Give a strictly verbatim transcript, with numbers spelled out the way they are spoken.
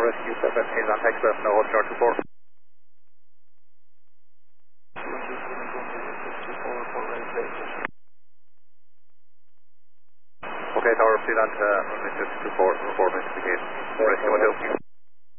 Rescue seven, he's on text left, no hold short two four. Okay, tower, proceed on to runway six two four, report into the gate. Rescue one two.